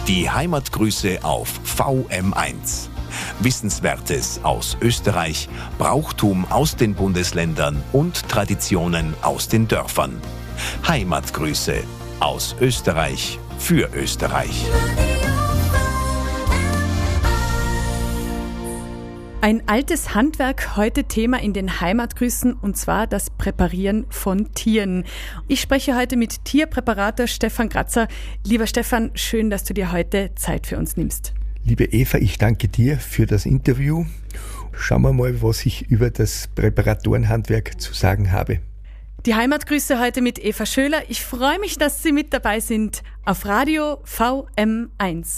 Die Heimatgrüße auf VM1. Wissenswertes aus Österreich, Brauchtum aus den Bundesländern und Traditionen aus den Dörfern. Heimatgrüße aus Österreich für Österreich. Ein altes Handwerk, heute Thema in den Heimatgrüßen, und zwar das Präparieren von Tieren. Ich spreche heute mit Tierpräparator Stefan Kratzer. Lieber Stefan, schön, dass du dir heute Zeit für uns nimmst. Liebe Eva, ich danke dir für das Interview. Schauen wir mal, was ich über das Präparatorenhandwerk zu sagen habe. Die Heimatgrüße heute mit Eva Schöler. Ich freue mich, dass Sie mit dabei sind auf Radio VM1.